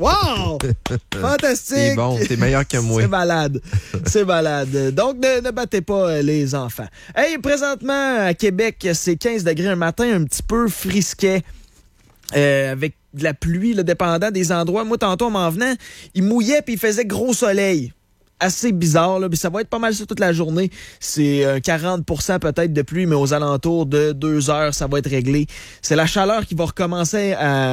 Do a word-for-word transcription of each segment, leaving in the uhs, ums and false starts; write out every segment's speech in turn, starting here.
Wow! Fantastique! C'est bon, t'es meilleur que moi. C'est malade. C'est malade. Donc, ne, ne battez pas euh, les enfants. Hey, présentement, à Québec, c'est quinze degrés un matin, un petit peu frisquet. Euh, avec de la pluie, là, dépendant des endroits. Moi, tantôt, en m'en venant, il mouillait puis il faisait gros soleil. Assez bizarre, là, puis ça va être pas mal ça toute la journée. C'est un quarante pour cent peut-être de pluie, mais aux alentours de deux heures, ça va être réglé. C'est la chaleur qui va recommencer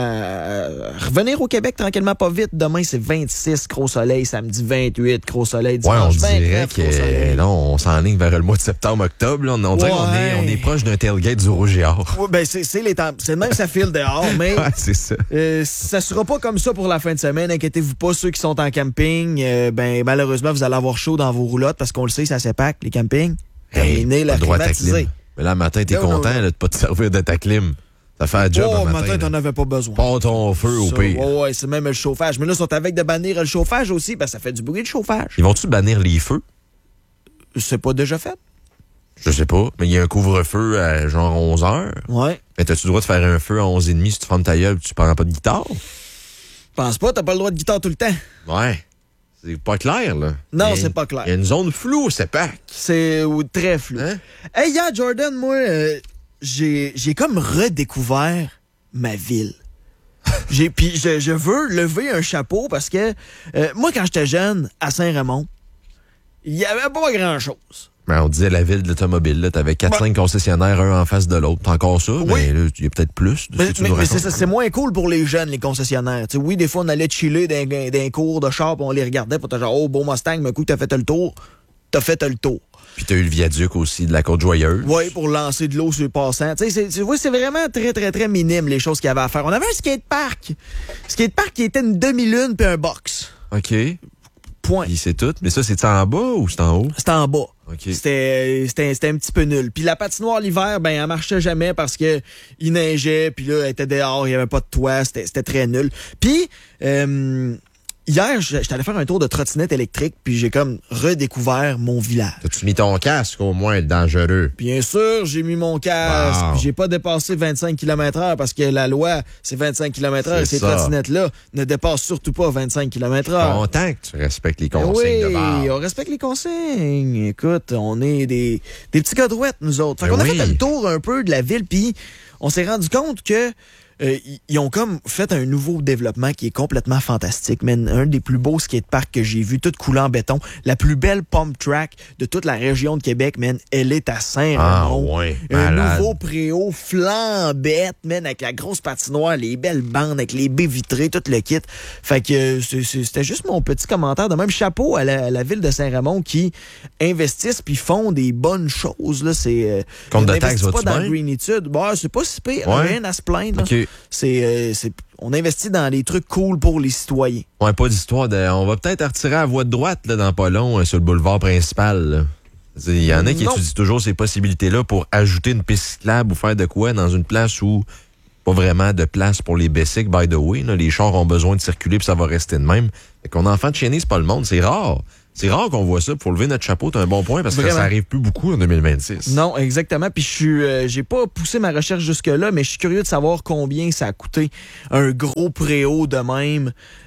à revenir au Québec tranquillement, pas vite. Demain, c'est vingt-six, gros soleil. Samedi, vingt-huit, gros soleil. Dimanche, ouais, on dirait vingt-neuf, que là, on s'enligne vers le mois de septembre-octobre. On, on dirait ouais. qu'on est, on est proche d'un tailgate du Rouge et Or. Ouais, ben c'est, c'est, les temps, c'est même ça file dehors, mais ouais, c'est ça. Euh, ça sera pas comme ça pour la fin de semaine. Inquiétez-vous pas, ceux qui sont en camping, euh, ben malheureusement, vous allez avoir chaud dans vos roulottes parce qu'on le sait, ça s'épaque, les campings. Terminé, hey, la climatisée. Mais là, matin, t'es non, content non, non. là, de pas te servir de ta clim. Ça fait un job oh, un matin. matin, t'en avais pas besoin. Pas ton feu au ça, pire. Ouais, ouais, c'est même le chauffage. Mais là, ils sont avec de bannir le chauffage aussi, parce que ça fait du bruit de chauffage. Ils vont-tu bannir les feux? C'est pas déjà fait? Je sais pas, mais il y a un couvre-feu à genre onze heures. Ouais. Mais t'as-tu le droit de faire un feu à onze heures trente si tu fermes ta gueule et tu prends pas de guitare? Pense pas, t'as pas le droit de guitare tout le temps. Ouais. C'est pas clair, là. Non, a, c'est pas clair. Il y a une zone floue au CEPAC. C'est ou, très flou. Hein? Hey, hier, Jordan, moi, euh, j'ai, j'ai comme redécouvert ma ville. j'ai, puis je, je veux lever un chapeau parce que euh, moi, quand j'étais jeune, à Saint-Raymond, il y avait pas grand-chose. Ben, on disait la ville de l'automobile, là. T'avais quatre cinq ben, concessionnaires, un en face de l'autre. T'as encore ça? Oui. Mais là, il y a peut-être plus. Mais, mais, mais c'est, c'est moins cool pour les jeunes, les concessionnaires. T'sais, oui, des fois, on allait chiller dans, dans, dans un cours de char, on les regardait pour te genre, oh, beau Mustang, mais coup, t'as fait le tour. T'as fait le tour. Puis t'as eu le viaduc aussi de la Côte-Joyeuse. Oui, pour lancer de l'eau sur les passants. Tu sais, c'est, c'est vraiment très, très, très minime, les choses qu'il y avait à faire. On avait un skatepark. Skatepark qui était une demi-lune puis un box. OK. Point. Puis c'est tout. Mais ça, c'est en bas ou c'est en haut? C'était en bas. Okay. C'était, c'était, c'était un petit peu nul. Puis la patinoire l'hiver, ben, elle marchait jamais parce que il neigeait, puis là, elle était dehors, il y avait pas de toit, c'était, c'était très nul. Puis, euh, hier, j'étais allé faire un tour de trottinette électrique, puis j'ai comme redécouvert mon village. As-tu mis ton casque, au moins, dangereux? Bien sûr, j'ai mis mon casque. Wow. J'ai pas dépassé vingt-cinq kilomètres heure parce que la loi, c'est vingt-cinq kilomètres heure et ces trottinettes-là ne dépassent surtout pas vingt-cinq kilomètres heure. Content que tu respectes les consignes oui, de base. Oui, on respecte les consignes. Écoute, on est des, des petits godrouettes, nous autres. Fait qu'on oui. a fait le tour un peu de la ville, puis on s'est rendu compte que Euh, ils ont comme fait un nouveau développement qui est complètement fantastique, man. Un des plus beaux skateparks que j'ai vu, tout coulé en béton. La plus belle pump track de toute la région de Québec, man, elle est à Saint-Raymond. Ah ouais, un malade. nouveau préau flambette, man, avec la grosse patinoire, les belles bandes, avec les baies vitrées, tout le kit. Fait que c'est, c'est, c'était juste mon petit commentaire. De même, chapeau à la, à la ville de Saint-Raymond qui investissent puis font des bonnes choses. Là. C'est, euh, compte de on taxes, n'investit pas dans bien? la greenitude. Bah, c'est pas si pire, Ouais. rien à se plaindre. Là. Okay. C'est, euh, c'est, on investit dans des trucs cool pour les citoyens. Ouais, pas d'histoire de. On va peut-être retirer à voie de droite là, dans pas long euh, sur le boulevard principal. Il y en a qui non. étudient toujours ces possibilités-là pour ajouter une piste cyclable ou faire de quoi dans une place où pas vraiment de place pour les bicycles, by the way. Là, les chars ont besoin de circuler puis ça va rester de même. Fait qu'on enfant de chienner, c'est pas le monde. C'est rare. C'est rare qu'on voit ça. Pour lever notre chapeau, c'est un bon point parce Vraiment. que ça arrive plus beaucoup en deux mille vingt-six. Non, exactement. Puis je suis, euh, j'ai pas poussé ma recherche jusque-là, mais je suis curieux de savoir combien ça a coûté un gros préau de même.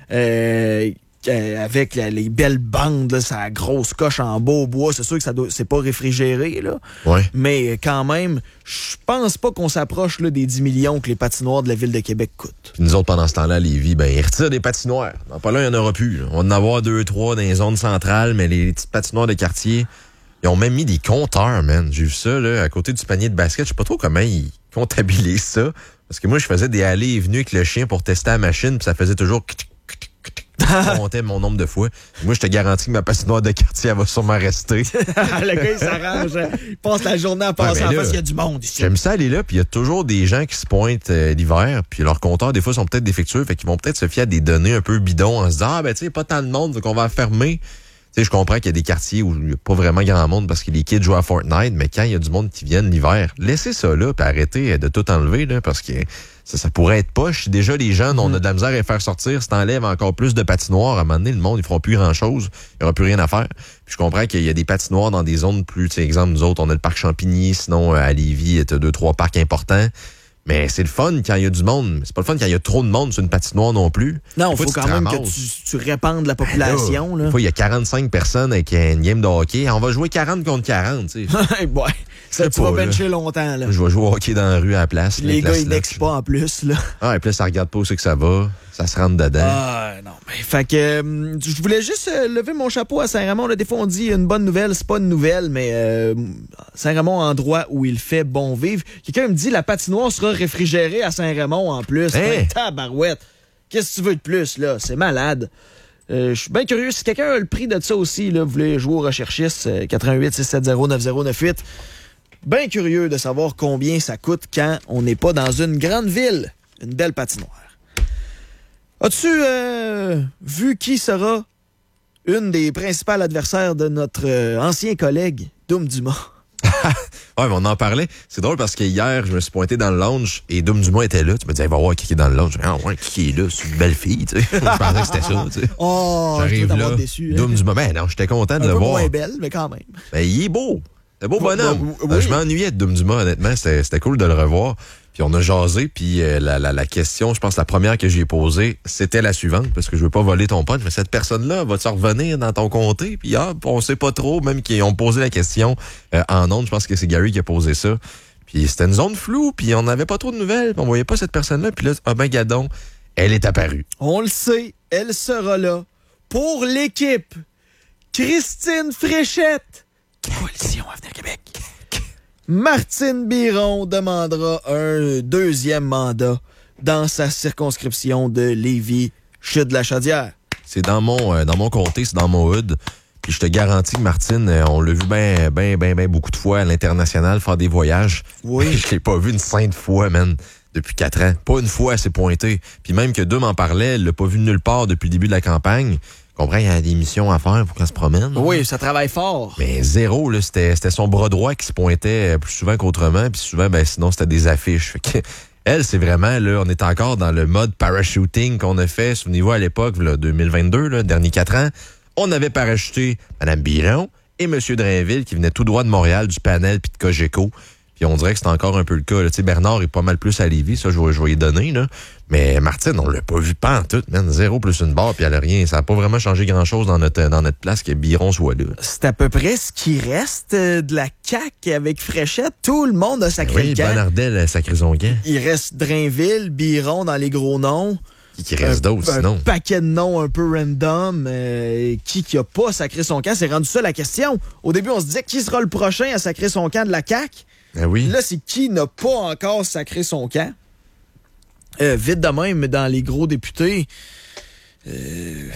Euh, Euh, avec la, les belles bandes, là, sa grosse coche en bas au bois. C'est sûr que ça doit, c'est pas réfrigéré, là. Ouais. Mais quand même, je pense pas qu'on s'approche là, des dix millions que les patinoires de la Ville de Québec coûtent. Puis nous autres, pendant ce temps-là, à Lévis, ben, ils retirent des patinoires. Dans pas là, il n'y en aura plus. Là. On va en avoir deux, trois dans les zones centrales, mais les petites patinoires de quartier, ils ont même mis des compteurs, man. J'ai vu ça, là, à côté du panier de basket. Je sais pas trop comment ils comptabilisent ça. Parce que moi, je faisais des allées et venues avec le chien pour tester la machine, puis ça faisait toujours... Je comptais mon nombre de fois. Moi, je te garantis que ma patinoire de quartier, elle va sûrement rester. Le gars, il s'arrange. Il passe la journée à passer ouais, en là, face, il y a du monde ici. J'aime ça aller là, puis il y a toujours des gens qui se pointent euh, l'hiver, puis leurs compteurs, des fois, sont peut-être défectueux, fait qu'ils vont peut-être se fier à des données un peu bidons en se disant, ah, ben, tu sais, pas tant de monde, donc on va fermer. Tu sais, je comprends qu'il y a des quartiers où il n'y a pas vraiment grand monde parce que les kids jouent à Fortnite, mais quand il y a du monde qui vient l'hiver, laissez ça là, puis arrêtez de tout enlever, là, parce que ça, ça pourrait être poche. Si déjà les jeunes, mm-hmm. on a de la misère à les faire sortir, si t'enlèves encore plus de patinoires, à un moment donné, le monde, ils feront plus grand-chose. Il n'y aura plus rien à faire. Puis je comprends qu'il y a des patinoires dans des zones plus, tu sais, exemple, nous autres, on a le parc Champigny, sinon, à Lévis, t'as deux, trois parcs importants. Mais c'est le fun quand il y a du monde. C'est pas le fun quand il y a trop de monde sur une patinoire non plus. Non, il faut quand même que tu, tu répandes la population. Ben là, là. Il y a quarante-cinq personnes avec une game de hockey. On va jouer quarante contre quarante. Tu sais. Ouais, ça, tu pas, vas bencher longtemps. Là. Je vais jouer au hockey dans la rue à la place. Les là, gars, ils n'exent pas en plus. Là. Ah, et puis là, ça regarde pas où c'est que ça va. Ça se rentre dedans. Ah, non. Mais, fait que euh, je voulais juste euh, lever mon chapeau à Saint-Raymond. Là, des fois, on dit une bonne nouvelle, c'est pas une nouvelle, mais euh, Saint-Raymond, endroit où il fait bon vivre. Quelqu'un me dit la patinoire sera réfrigérée à Saint-Raymond en plus. Hein? Ben, tabarouette. Qu'est-ce que tu veux de plus, là? C'est malade. Euh, je suis bien curieux. Si quelqu'un a le prix de ça aussi, là, vous voulez jouer au recherchiste, euh, quatre un huit, six sept zéro, neuf zéro neuf huit. Bien curieux de savoir combien ça coûte quand on n'est pas dans une grande ville. Une belle patinoire. As-tu euh, vu qui sera une des principales adversaires de notre euh, ancien collègue, Doom Dumas? Ouais, mais on en parlait. C'est drôle parce que hier, je me suis pointé dans le lounge et Doom Dumas était là. Tu me disais, va voir qui est dans le lounge. Ah ouais, qui est là? C'est une belle fille, tu sais. Je pensais que c'était ça, tu sais. Oh, j'arrive là. Déçu, hein? Doom Dumas, ben non, j'étais content de un le peu voir. moins belle, mais quand même. Ben, il est beau. C'est un beau bonhomme. Oui. Euh, je m'ennuyais de Doom Dumas, honnêtement. C'était, c'était cool de le revoir. Puis on a jasé, puis euh, la, la, la question, je pense la première que j'ai posée, c'était la suivante, parce que je veux pas voler ton punch, mais cette personne-là va-tu revenir dans ton comté? Puis ah, on sait pas trop, même qu'ils ont posé la question euh, en ondes, je pense que c'est Gary qui a posé ça. Puis c'était une zone floue, puis on n'avait pas trop de nouvelles, puis on voyait pas cette personne-là, puis là, ah ben gadon, elle est apparue. On le sait, elle sera là pour l'équipe. Christine Fréchette, Coalition Avenir Québec. Martine Biron demandera un deuxième mandat dans sa circonscription de Lévis-Chute-de-la-Chaudière. C'est dans mon euh, dans mon comté, c'est dans mon hood. Puis je te garantis que Martine, euh, on l'a vu bien, bien, bien, bien beaucoup de fois à l'international faire des voyages. Oui. Je l'ai pas vu une sainte fois, man, depuis quatre ans. Pas une fois, elle s'est pointée. Puis même que deux m'en parlait, elle l'a pas vu nulle part depuis le début de la campagne. Comprends, il y a des missions à faire pour qu'elle se promène. Oui, ça travaille fort. Mais zéro, là, c'était, c'était son bras droit qui se pointait plus souvent qu'autrement. Puis souvent, ben sinon, c'était des affiches. Fait que, elle, c'est vraiment, là, on est encore dans le mode parachuting qu'on a fait. Souvenez-vous, à l'époque, là, deux mille vingt-deux, là, derniers quatre ans, on avait parachuté Mme Biron et M. Drainville qui venait tout droit de Montréal, du panel puis de Cogeco. Puis on dirait que c'est encore un peu le cas. Tu sais, Bernard est pas mal plus à Lévis, ça, je vais, je vais y donner, là. Mais Martine, on l'a pas vu pas en tout, man. Zéro plus une barre, puis elle a rien. Ça a pas vraiment changé grand-chose dans notre, dans notre place que Biron soit là. C'est à peu près ce qui reste de la C A Q avec Fréchette. Tout le monde a sacré oui, le camp. Bonardel a sacré son camp. Il reste Drainville, Biron dans les gros noms. Qui, qui reste d'autres, un, sinon? Un paquet de noms un peu random. Euh, qui qui a pas sacré son camp? C'est rendu ça la question. Au début, on se disait qui sera le prochain à sacrer son camp de la C A Q? Ah oui. Là, c'est qui n'a pas encore sacré son camp. Euh, vite de même, dans les gros députés, euh,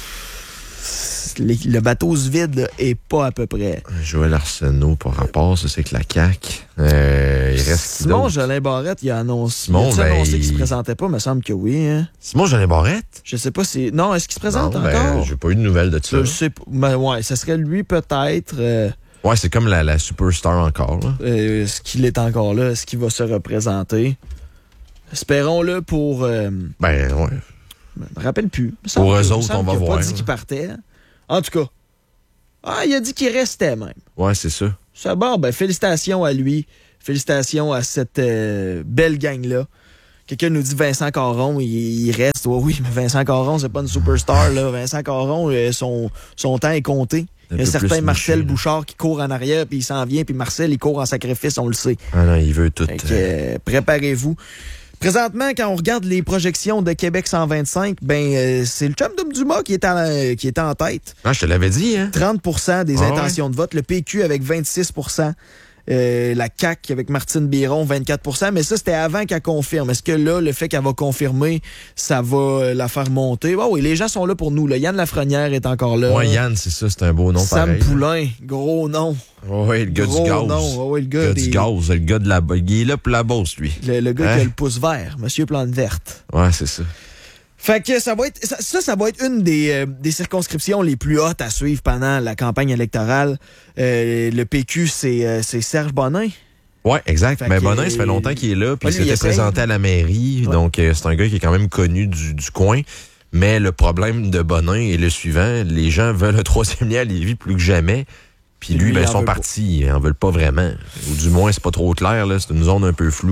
les, le bateau se vide là, est pas à peu près. Joël Arsenault, par rapport, ça c'est que la C A Q. Euh, il reste Simon Jolin Barrette, il a annoncé, Simon, il a ben, annoncé qu'il il... se présentait pas, me semble que oui. Hein? Simon Jolin Barrette? Je sais pas si... Non, est-ce qu'il se présente non, encore? Ben, j'ai pas eu de nouvelles de ça. Je sais pas. Ben, ouais, ça serait lui peut-être... Euh... Ouais, c'est comme la, la superstar encore. Là. Euh, est-ce qu'il est encore là? Est-ce qu'il va se représenter? Espérons-le pour... Euh... Ben, ouais. Je me rappelle plus. Pour eux autres, on va voir. Il a pas dit qu'il partait. En tout cas. Ah, il a dit qu'il restait même. Ouais, c'est ça. C'est bon, ben félicitations à lui. Félicitations à cette euh, belle gang-là. Quelqu'un nous dit Vincent Caron, il, il reste. Ouais, oui, mais Vincent Caron, c'est pas une superstar, là. Vincent Caron, euh, son, son temps est compté. Il y a un certain Marcel mouché, Bouchard qui court en arrière, puis il s'en vient, puis Marcel, il court en sacrifice, on le sait. Ah non, il veut tout. Fait que, euh, préparez-vous. Présentement, quand on regarde les projections de Québec cent vingt-cinq, ben euh, c'est le chum de Dumas qui est, en, euh, qui est en tête. Ah, je te l'avais dit, hein? trente pour cent des ah, intentions ouais. de vote. Le P Q avec vingt-six pour cent. Euh, la C A Q avec Martine Biron, vingt-quatre pour cent. Mais ça, c'était avant qu'elle confirme. Est-ce que là, le fait qu'elle va confirmer, ça va la faire monter? Oh, oui, les gens sont là pour nous. Là. Yann Lafrenière est encore là. Ouais, Yann, c'est ça. C'est un beau nom Sam pareil. Sam Poulain, gros nom. Oui, le gars gros du gaz. Nom. Oh, oui, le gars, le gars des... du gaz. Le gars de la... Il est là pour la bosse, lui. Le, le gars hein? qui a le pouce vert. Monsieur Plante Verte. Ouais, c'est ça. Fait que ça va être ça, ça, ça va être une des, euh, des circonscriptions les plus hautes à suivre pendant la campagne électorale. Euh, le P Q, c'est, euh, c'est Serge Bonin. Oui, exact. Fait Mais que, Bonin, ça fait longtemps qu'il est là, puis ouais, il s'était présenté à la mairie, ouais. donc euh, c'est un gars qui est quand même connu du, du coin. Mais le problème de Bonin est le suivant, les gens veulent un troisième lien à Lévis plus que jamais, puis lui, lui ben, son parti, ils en veulent pas vraiment. Ou du moins, c'est pas trop clair, là. C'est une zone un peu floue.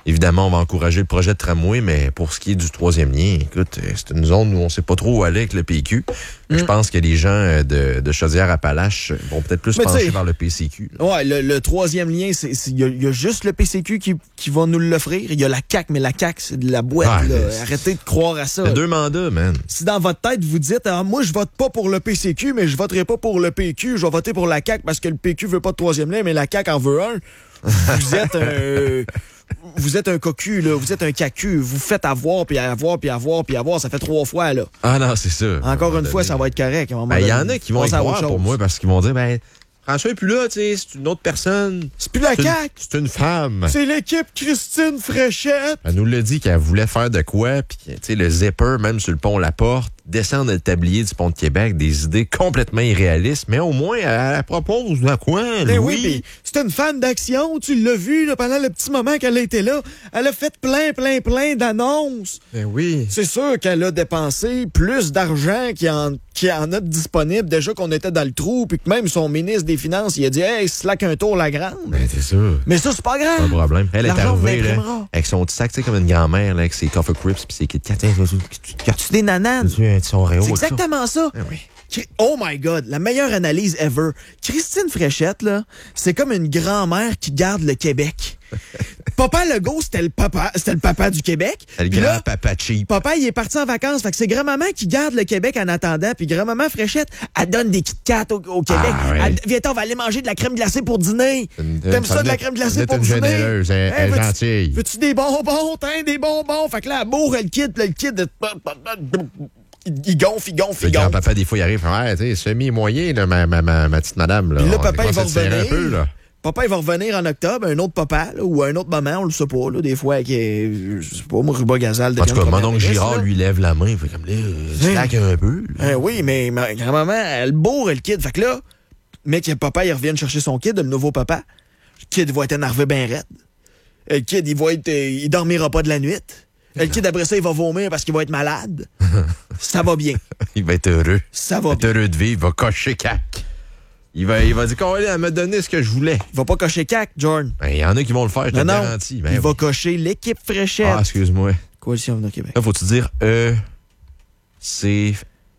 évidemment, on va encourager le projet de tramway, mais pour ce qui est du troisième lien, écoute, c'est une zone où on sait pas trop où aller avec le P Q. Mm. Je pense que les gens de, de Chaudière-Appalaches vont peut-être plus mais pencher vers le P C Q. Là. Ouais, le, le troisième lien, c'est il y, y a juste le P C Q qui, qui va nous l'offrir. Il y a la C A Q, mais la C A Q, c'est de la boîte. Ah, là. Arrêtez de croire à ça. C'est deux mandats, man. Si dans votre tête, vous dites, ah, moi, je vote pas pour le P C Q, mais je voterai pas pour le P Q, je vais voter pour la C A Q parce que le P Q veut pas de troisième lien, mais la C A Q en veut un. Vous êtes un... Vous êtes un cocu, là. Vous êtes un cacu. Vous faites avoir, puis avoir, puis avoir, puis avoir. Ça fait trois fois, là. Ah non, c'est ça. Encore une fois, ça va être correct. Il ben, y en a qui vont y croire pour moi parce qu'ils vont dire, ben, François est plus là, tu sais, c'est une autre personne. C'est plus la C A Q. C'est une femme. C'est l'équipe Christine Fréchette. Elle nous l'a dit qu'elle voulait faire de quoi, puis tu sais, le zipper, même sur le pont La Porte, descendre le tablier du pont de Québec, des idées complètement irréalistes, mais au moins, elle, elle propose de quoi, Louis? Ben oui, c'est une fan d'action, tu l'as vu là, pendant le petit moment qu'elle a été là. Elle a fait plein, plein, plein d'annonces. Ben oui. C'est sûr qu'elle a dépensé plus d'argent qu'il y en, qu'il y en a de disponible, déjà qu'on était dans le trou, puis que même son ministre des Finances, il a dit « Hey, slack un tour la grande. » Ben c'est sûr. Mais ça, c'est pas grave. Pas de problème. Elle est arrivée, là, avec son petit sac, tu sais, comme une grand-mère, là, avec ses Coffee Crips, puis ses Kit Kat. Tu des nananes. C'est exactement ça. Ben oui. Oh my God, la meilleure analyse ever. Christine Fréchette, là, c'est comme une grand-mère qui garde le Québec. Papa Legault, c'était le papa, c'était le papa du Québec. C'est le grand papa cheap. Papa, il est parti en vacances. Fait que c'est grand-maman qui garde le Québec en attendant. Puis grand-maman Fréchette, elle donne des Kit Kat au, au Québec. Ah, ouais. Elle, viens, on va aller manger de la crème glacée pour dîner. T'aimes ça, de la crème glacée pour une dîner? Généreuse, elle, hey, elle gentille. Veux-tu des bonbons? T'as des bonbons? Fait que là, elle bourre le kid, le kid... Il gonfle, il gonfle, il gonfle. Le papa, des fois, il arrive, ouais, tu sais, semi-moyen, là, ma, ma, ma, ma petite madame. Là. Puis là, papa, il va revenir. Un peu, là. Papa, il va revenir en octobre, un autre papa, là, ou un autre maman, on le sait pas, là, des fois, qui est, je sais pas, moi, Ruba Gazal. En tout cas, mon oncle Girard lui lève la main, il fait comme là, slack un peu. Hein, oui, mais ma grand-maman, elle bourre le kid. Fait que là, mec, le papa, il revient chercher son kid, le nouveau papa. Le kid va être énervé ben raide. Le kid, il va être, il dormira pas de la nuit. Le kid, après ça, il va vomir parce qu'il va être malade. Ça va bien. Il va être heureux. Ça va il va être bien. heureux de vivre, il va cocher cac. Il va, il va dire qu'on elle m'a donné ce que je voulais. Il va pas cocher cac, Jordan. Ben, il y en a qui vont le faire, je te non, garantis. Ben, il oui. va cocher l'équipe Fréchette. Ah, excuse-moi. Coalition Avenir Québec. Là, faut-tu dire E, C,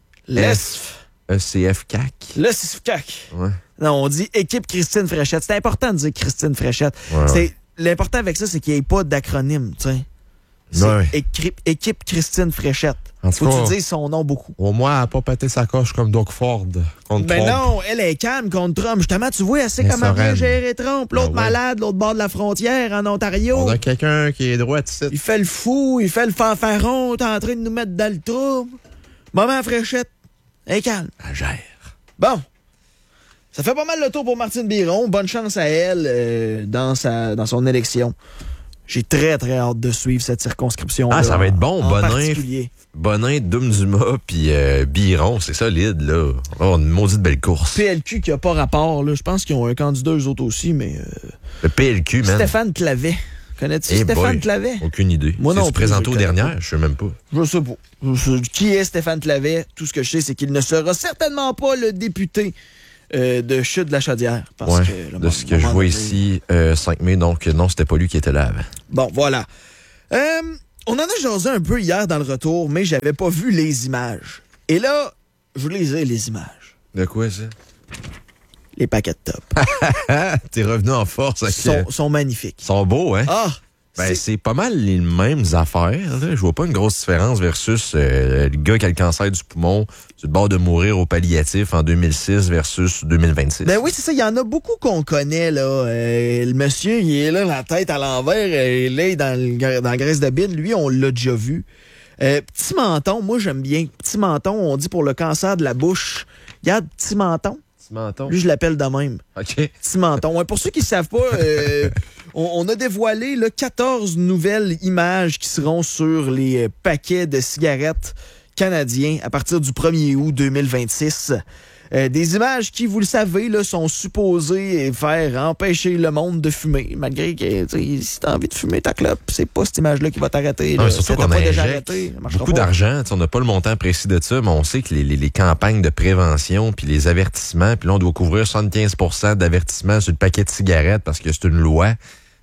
F, E C F C A C? Le C A C. Ouais. Non, on dit équipe Christine Fréchette. C'est important de dire Christine Fréchette. Ouais, c'est, ouais. L'important avec ça, c'est qu'il n'y ait pas d'acronyme, tu sais. C'est ouais. équipe, équipe Christine Fréchette. En Faut que tu dises son nom beaucoup. Au moins, elle n'a pas pété sa coche comme Doug Ford contre Ben Trump. non, elle est calme contre Trump. Justement, tu vois, elle sait Mais comment bien sereine. gérer Trump. L'autre Ben ouais. malade, l'autre bord de la frontière, en Ontario. On a quelqu'un qui est droit ici. Il fait le fou, il fait le fanfaron, t'es en train de nous mettre dans le trouble. Maman Fréchette, elle est calme. Elle gère. Bon. Ça fait pas mal le tour pour Martine Biron. Bonne chance à elle euh, dans, sa, dans son élection. J'ai très, très hâte de suivre cette circonscription. Ah, ça va être bon. En Bonin, particulier. Bonin, Doum-Dumas, puis euh, Biron, c'est solide, là. Oh, une maudite belle course. P L Q qui a pas rapport, là. Je pense qu'ils ont un candidat, eux autres aussi, mais... Euh... Le P L Q, man. Stéphane Clavet. Connais-tu hey Stéphane boy. Clavet? Aucune idée. Moi non tu plus, présenté je aux le connais dernières? pas. Je sais même pas. Je sais pas. Je sais- Qui est Stéphane Clavet? Tout ce que je sais, c'est qu'il ne sera certainement pas le député euh, de Chute de la Chaudière. Parce Ouais, que, le de ce moment- que je moment vois donné- ici, euh, cinq mai, donc non, c'était pas lui qui était là avant. Bon, voilà. Euh, on en a jasé un peu hier dans le retour, mais j'avais pas vu les images. Et là, je voulais lire les images. De quoi, ça? Les paquets de top. T'es revenu en force. Avec, sont, euh, sont magnifiques. sont beaux, hein? Ah! Ben, c'est- c'est pas mal les mêmes affaires. Là. Je vois pas une grosse différence versus euh, le gars qui a le cancer du poumon sur le bord de mourir au palliatif en deux mille six versus deux mille vingt-six. Ben oui, c'est ça. Il y en a beaucoup qu'on connaît, là. Euh, le monsieur, il est là, la tête à l'envers, euh, il est dans, le, dans la graisse de bine. Lui, on l'a déjà vu. Euh, petit menton, moi, j'aime bien. Petit menton, on dit pour le cancer de la bouche. Regarde, petit menton. Petit menton. Lui, je l'appelle de même. OK. Petit menton. Ouais, pour ceux qui ne savent pas, euh, on, on a dévoilé là, quatorze nouvelles images qui seront sur les euh, paquets de cigarettes canadiens à partir du premier août deux mille vingt-six. Euh, des images qui, vous le savez, là, sont supposées faire empêcher le monde de fumer, malgré que tu sais, si t'as envie de fumer ta clope, c'est pas cette image-là qui va t'arrêter. Non, là. surtout Si t'as qu'on pas déjà injecte arrêté, ça marchera beaucoup pas. d'argent. Tu sais, on n'a pas le montant précis de ça, mais on sait que les, les, les campagnes de prévention puis les avertissements, puis là, on doit couvrir soixante-quinze pour cent d'avertissements sur le paquet de cigarettes parce que c'est une loi.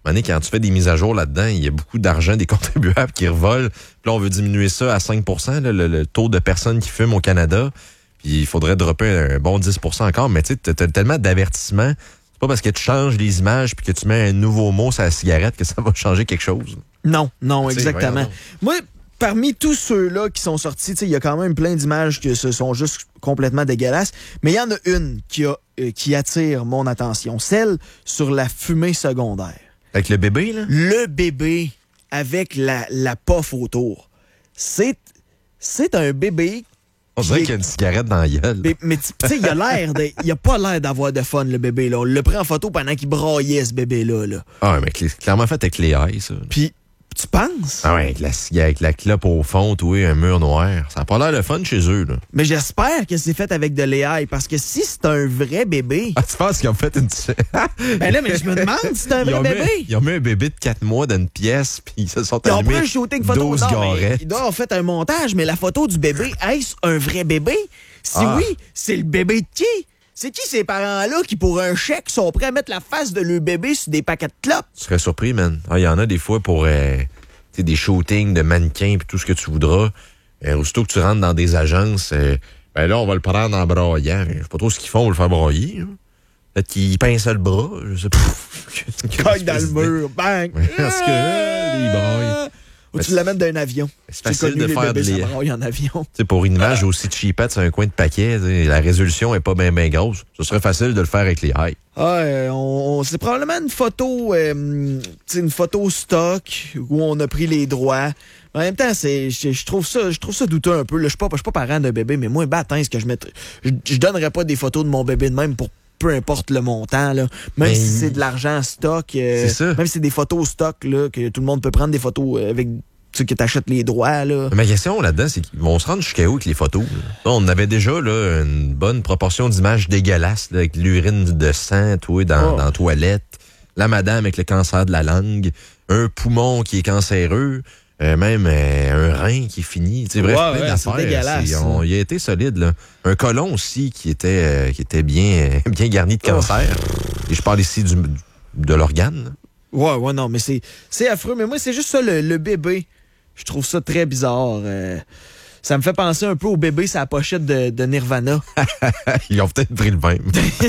À un moment donné, quand tu fais des mises à jour là-dedans, il y a beaucoup d'argent des contribuables qui revolent. Puis là, on veut diminuer ça à cinq pour cent, là, le, le taux de personnes qui fument au Canada. Puis il faudrait dropper un bon dix pour cent encore. Mais tu sais, tu as tellement d'avertissements. C'est pas parce que tu changes les images puis que tu mets un nouveau mot sur la cigarette que ça va changer quelque chose. Non, non, T'sais, exactement. Moi, parmi tous ceux-là qui sont sortis, il y a quand même plein d'images qui se sont juste complètement dégueulasses. Mais il y en a une qui, a, euh, qui attire mon attention. Celle sur la fumée secondaire. Avec le bébé, là? Le bébé avec la, la puff autour. C'est, c'est un bébé. On dirait qu'il y a une cigarette dans la gueule. Mais, mais tu sais, il a l'air de, il a pas l'air d'avoir de fun, le bébé, là. On le prend en photo pendant qu'il braillait, ce bébé-là, là. Ah, mais cl- clairement fait avec les eyes, ça. Puis, tu penses? Ah ouais, avec la, avec la clope au fond, oui, un mur noir. Ça a pas l'air le fun chez eux, là. Mais j'espère que c'est fait avec de l'A I, parce que si c'est un vrai bébé... Ah, tu penses qu'ils ont fait une... ben là, mais je me demande si c'est un ils vrai ont bébé. Mis, ils ont mis un bébé de quatre mois dans une pièce, puis ils se sont Ils ont allumés pris un shooting photo. douze Non, mais garettes. ils doivent avoir fait un montage, mais la photo du bébé, est-ce un vrai bébé? Si Ah. oui, c'est le bébé de qui? C'est qui ces parents-là qui, pour un chèque, sont prêts à mettre la face de leur bébé sur des paquets de clopes? Tu serais surpris, man. Ah, il y en a des fois pour euh, des shootings de mannequins puis tout ce que tu voudras. Euh, aussitôt que tu rentres dans des agences, euh, ben là, on va le prendre en braillant. Je sais pas trop ce qu'ils font pour le faire brailler. Hein. Peut-être qu'ils pincent le bras. Je sais pas. Cogne dans le mur, bang! Parce que euh, les brailles. Ou tu l'amènes d'un avion. C'est facile de les faire bébés, des... ça braille en avion. T'sais, pour une image aussi cheapette sur un coin de paquet, la résolution est pas bien ben grosse. Ce serait facile de le faire avec les high. Ah, euh, on, on, c'est probablement une photo, euh, une photo stock où on a pris les droits. En même temps, c'est, je, je trouve ça, je trouve ça douteux un peu. Là. Je suis pas, je suis pas parent d'un bébé, mais moi, bâtin, ce que je mettrais, je, je donnerais pas des photos de mon bébé de même pour peu importe le montant, là. Même ben, si c'est de l'argent stock, euh, c'est ça. même si c'est des photos stock, là, que tout le monde peut prendre des photos avec. Tu sais, que t'achètes les droits, là. Ma question là-dedans, c'est qu'ils vont se rendre jusqu'à où avec les photos? Là? On avait déjà là, une bonne proportion d'images dégueulasses, là, avec l'urine de sang tout, dans, Oh. dans la toilette, la madame avec le cancer de la langue, un poumon qui est cancéreux, euh, même euh, un rein qui est fini. Tu sais, bref, Ouais, plein ouais, d'affaires. c'est dégueulasse, C'est- on- il a été solide. Là. Un côlon aussi qui était, euh, qui était bien, euh, bien garni de cancer. Et je parle ici du, de l'organe. Là. Ouais, ouais, non, mais c'est, c'est affreux. Mais moi, c'est juste ça, le, le bébé. Je trouve ça très bizarre. Euh, ça me fait penser un peu au bébé sur la pochette de, de Nirvana. Ils ont peut-être pris le même.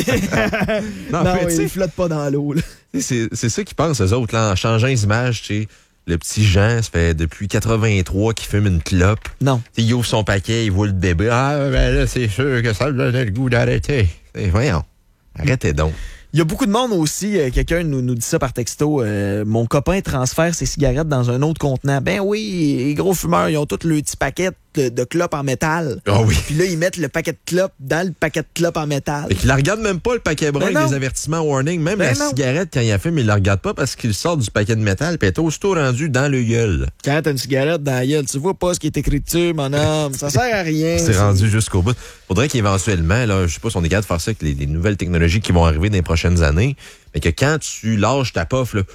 non, mais tu il sais, flotte pas dans l'eau. Là. C'est, c'est ça qu'ils pensent, eux autres, là, en changeant les images, tu sais. Le petit Jean, ça fait depuis quatre-vingt-trois qu'il fume une clope. Non. T'sais, il ouvre son paquet, il voit le bébé. Ah, ben là, c'est sûr que ça me donnait le goût d'arrêter. Et voyons, arrêtez donc. Il y a beaucoup de monde aussi, euh, quelqu'un nous, nous dit ça par texto, euh, mon copain transfère ses cigarettes dans un autre contenant. Ben oui, les gros fumeurs, ils ont tous le petit paquet de, de clopes en métal. Ah oui. Puis là, ils mettent le paquet de clopes dans le paquet de clopes en métal. Et qu'il la regarde même pas, le paquet brun, Ben avec non. des avertissements warning. Même Ben la non. cigarette, quand il a fume, il la regarde pas parce qu'il sort du paquet de métal, puis elle est aussitôt rendue dans le gueule. Quand t'as une cigarette dans la gueule, tu vois pas ce qui est écrit dessus, mon homme. Ça sert à rien. C'est ça. rendu jusqu'au bout. Faudrait qu'éventuellement, là, je sais pas si on est capable de faire ça avec les, les nouvelles technologies qui vont arriver dans les prochaines années, mais que quand tu lâches ta puff, là,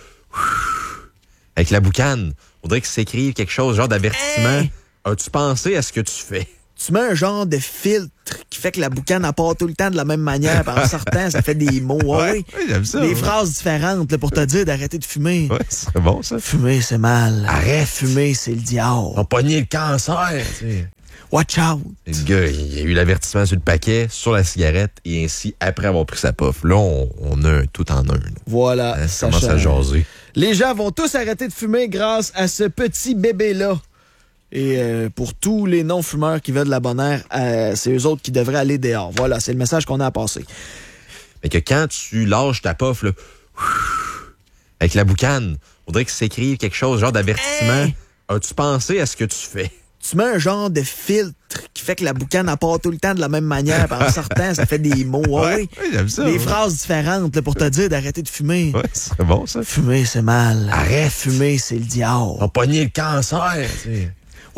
avec la boucane, faudrait que s'écrive quelque chose, genre d'avertissement. Hey! As-tu pensé à ce que tu fais? Tu mets un genre de filtre qui fait que la boucane elle part tout le temps de la même manière, puis en sortant, ça fait des mots. Ouais, oui. ouais, j'aime ça. Des ouais. phrases différentes là, pour te dire d'arrêter de fumer. Ouais, c'est bon, ça. Fumer, c'est mal. Arrête. Fumer, c'est le diable. On pogné le cancer, tu sais. Watch out. Le gars, il a eu l'avertissement sur le paquet, sur la cigarette, et ainsi, après avoir pris sa puff. Là, on, on a un tout en un. Là. Voilà. Hein, ça commence à change. jaser. Les gens vont tous arrêter de fumer grâce à ce petit bébé-là. Et euh, pour tous les non-fumeurs qui veulent de la bonne air, euh, c'est eux autres qui devraient aller dehors. Voilà, c'est le message qu'on a à passer. Mais que quand tu lâches ta puff, là, avec la boucane, faudrait que s'écrive quelque chose, genre d'avertissement. Hey! As-tu pensé à ce que tu fais? Tu mets un genre de filtre qui fait que la boucane elle part tout le temps de la même manière, puis en sortant, ça fait des mots. Ouais, oui. ouais, j'aime ça. Des ouais. phrases différentes là, pour te dire d'arrêter de fumer. Ouais, c'est bon, ça. Fumer, c'est mal. Arrête. Fumer, c'est le diable. On pogné le cancer, tu sais.